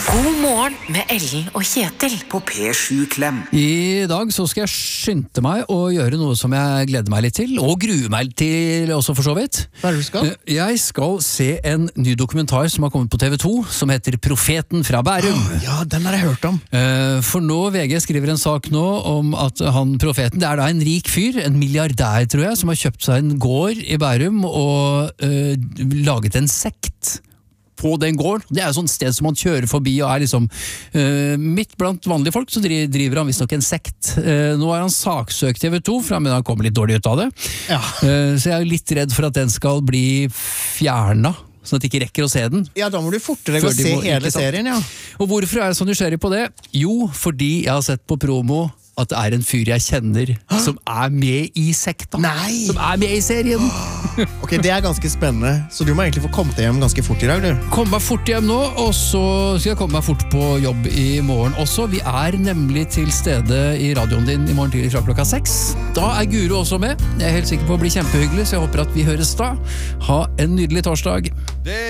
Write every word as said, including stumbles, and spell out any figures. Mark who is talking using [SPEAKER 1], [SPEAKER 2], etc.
[SPEAKER 1] God morgen med Ellen og Kjetil på P sju Klem.
[SPEAKER 2] I dag så skal jeg skynde meg å gjøre noe som jeg gleder meg litt til, og gruer meg til også for så vidt.
[SPEAKER 3] Hva er det du skal?
[SPEAKER 2] Jeg skal se en ny dokumentar som har kommet på T V to, som heter Profeten fra Bærum.
[SPEAKER 3] Ja, den har jeg hørt om.
[SPEAKER 2] For nå, V G skriver en sak nå om at han profeten, det er da en rik fyr, en milliardær tror jeg, som har kjøpt seg en gård i Bærum og uh, laget en sekt på den gården. Det er jo sånn sted som man kjører forbi og er liksom uh, midt blant vanlige folk, så driver, driver han visst nok en sekt. Uh, nå er han saksøkt T V to, for han mener han kommer litt dårlig ut av det.
[SPEAKER 3] Ja.
[SPEAKER 2] Uh, så jeg er jo litt redd for at den skal bli fjernet, sånn at de ikke rekker å se den.
[SPEAKER 3] Ja, da må du fortere gå og se
[SPEAKER 2] må,
[SPEAKER 3] hele serien, ja.
[SPEAKER 2] Og hvorfor er jeg så nysgjerrig på det? Jo, fordi jeg har sett på promo at det er en fyr jeg kjenner Hæ? Som er med i sekta.
[SPEAKER 3] Nei!
[SPEAKER 2] Som er med i serien.
[SPEAKER 3] Ok, det er ganske spennende. Så du må egentlig få kommet hjem ganske fort i dag, du.
[SPEAKER 2] Kom meg fort hjem nå, og så skal jeg komme meg fort på jobb i morgen også. Vi er nemlig til stede i radioen din i morgen tidlig fra klokka seks. Da er Guro også med. Jeg er helt sikker på å bli kjempehyggelig, så jeg håper at vi høres da. Ha en nydelig torsdag.